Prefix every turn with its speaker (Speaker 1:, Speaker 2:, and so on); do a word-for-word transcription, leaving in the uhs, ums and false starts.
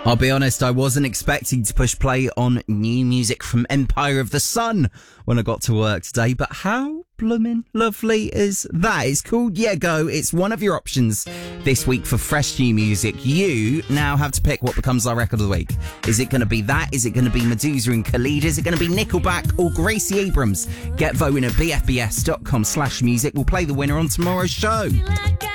Speaker 1: I'll be honest, I wasn't expecting to push play on new music from Empire of the Sun when I got to work today, but how bloomin' lovely is that? It's called Yeah Go. It's one of your options this week for fresh new music. You now have to pick what becomes our record of the week. Is it going to be that? Is it going to be Medusa and Khalid? Is it going to be Nickelback or Gracie Abrams? Get voting at bfbs.com slash music. We'll play the winner on tomorrow's show.
Speaker 2: Like